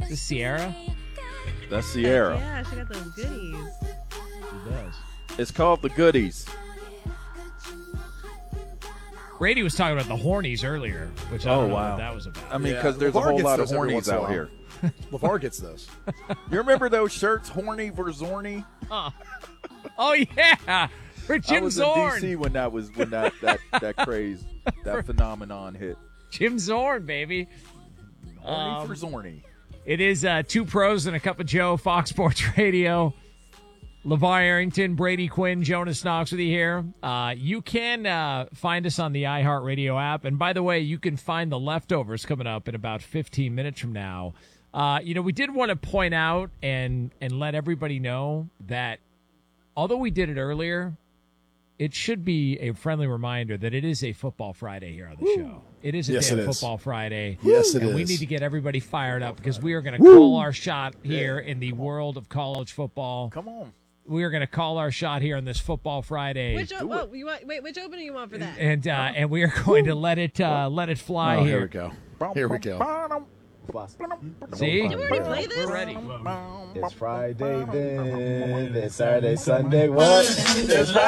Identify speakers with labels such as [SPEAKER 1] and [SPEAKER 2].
[SPEAKER 1] Is this Sierra?
[SPEAKER 2] That's Sierra.
[SPEAKER 3] Yeah, she got those goodies.
[SPEAKER 1] She does.
[SPEAKER 2] It's called The Goodies.
[SPEAKER 1] Brady was talking about the hornies earlier, which I don't know what that was about.
[SPEAKER 2] I mean, because there's a whole lot of hornies out here.
[SPEAKER 4] LeVar gets those.
[SPEAKER 2] You remember those shirts, Horny for Zorny?
[SPEAKER 1] Oh, yeah. For Jim
[SPEAKER 2] I was
[SPEAKER 1] Zorn.
[SPEAKER 2] in D.C. when that craze, that phenomenon hit.
[SPEAKER 1] Jim Zorn, baby.
[SPEAKER 2] Horny for Zorny.
[SPEAKER 1] It is Two Pros and a Cup of Joe, Fox Sports Radio. LeVar Arrington, Brady Quinn, Jonas Knox with you here. You can find us on the iHeartRadio app. And by the way, you can find the leftovers coming up in about 15 minutes from now. We did want to point out and let everybody know that although we did it earlier, it should be a friendly reminder that it is a Football Friday here on the show. It is a damn Football Friday.
[SPEAKER 4] Yes, it is.
[SPEAKER 1] And we need to get everybody fired up because we are going to call our shot here in the world of college football.
[SPEAKER 2] Come on.
[SPEAKER 1] We are going to call our shot here on this Football Friday.
[SPEAKER 3] Which opening you want for that?
[SPEAKER 1] And we are going to let it fly here.
[SPEAKER 4] Here we go. Here we go.
[SPEAKER 1] See?
[SPEAKER 3] Did we already play this?
[SPEAKER 1] We're ready.
[SPEAKER 5] It's Friday then. It's Saturday, Sunday. What? It's Friday.